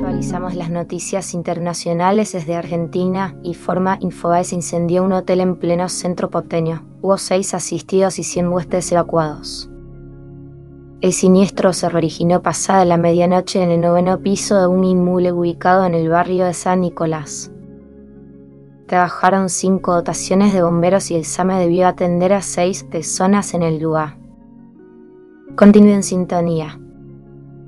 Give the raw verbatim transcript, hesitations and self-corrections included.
Actualizamos las noticias internacionales desde Argentina. Informa Infobae: se incendió un hotel en pleno centro porteño. Hubo seis asistidos y cien huéspedes evacuados. El siniestro se originó pasada la medianoche en el noveno piso de un inmueble ubicado en el barrio de San Nicolás. Trabajaron cinco dotaciones de bomberos y el SAME debió atender a seis personas en el lugar. Continúe en sintonía.